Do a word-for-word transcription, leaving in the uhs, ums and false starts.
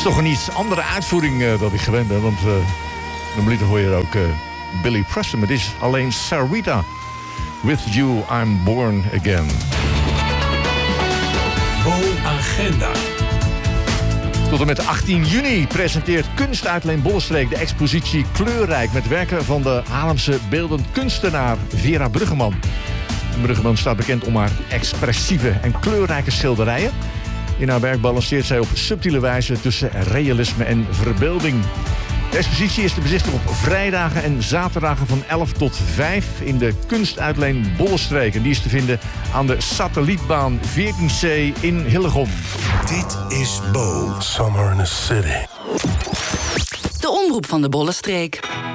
toch een iets andere uitvoering uh, dan ik gewend ben. Want uh, normaliter hoor je er ook uh, Billy Preston. Maar dit is alleen Sarita. With You I'm Born Again. Bo-agenda. Tot en met achttien juni presenteert Kunstuitleen Bollenstreek de expositie Kleurrijk met werken van de Haarlemse beeldend kunstenaar Vera Bruggeman. Bruggeman staat bekend om haar expressieve en kleurrijke schilderijen. In haar werk balanceert zij op subtiele wijze tussen realisme en verbeelding. De expositie is te bezichtigen op vrijdagen en zaterdagen van elf tot vijf in de Kunstuitleen Bollenstreek. En die is te vinden aan de satellietbaan veertien C in Hillegom. Dit is Bo. Summer in the City. De omroep van de Bollenstreek.